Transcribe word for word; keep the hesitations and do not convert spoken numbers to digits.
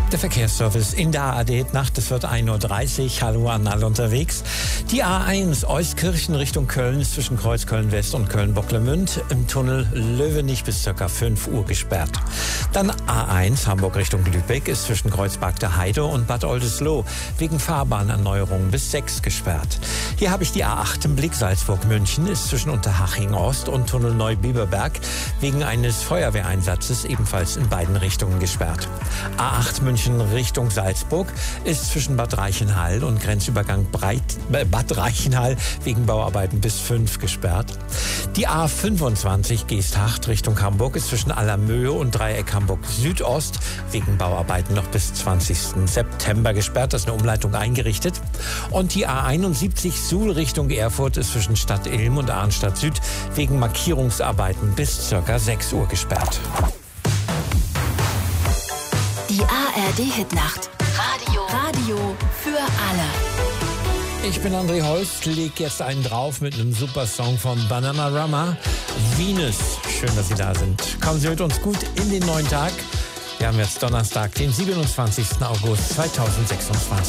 Der Verkehrsservice in der A R D-Nacht. Es wird ein Uhr dreißig. Hallo an alle unterwegs. Die A eins Euskirchen Richtung Köln ist zwischen Kreuzköln West und Köln-Bocklemünd im Tunnel Löwenich bis ca. fünf Uhr gesperrt. Dann A eins Hamburg Richtung Lübeck ist zwischen Kreuzberg der Heide und Bad Oldesloe wegen Fahrbahnerneuerung bis sechs gesperrt. Hier habe ich die A acht im Blick. Salzburg-München ist zwischen Unterhaching Ost und Tunnel Neubiberberg wegen eines Feuerwehreinsatzes ebenfalls in beiden Richtungen gesperrt. A acht München Richtung Salzburg ist zwischen Bad Reichenhall und Grenzübergang Breit, äh, Bad Reichenhall wegen Bauarbeiten bis fünf gesperrt. Die A fünfundzwanzig Geesthacht Richtung Hamburg ist zwischen Allermöhe und Dreieck Hamburg Südost wegen Bauarbeiten noch bis zwanzigsten September gesperrt. Das ist eine Umleitung eingerichtet. Und die A einundsiebzig Suhl Richtung Erfurt ist zwischen Stadt Ilm und Arnstadt Süd wegen Markierungsarbeiten bis ca. sechs Uhr gesperrt. Die A R D-Hitnacht. Radio. Radio für alle. Ich bin André Holst, leg jetzt einen drauf mit einem super Song von Bananarama. Venus. Schön, dass Sie da sind. Kommen Sie mit uns gut in den neuen Tag. Wir haben jetzt Donnerstag, den siebenundzwanzigsten August zweitausendsechsundzwanzig.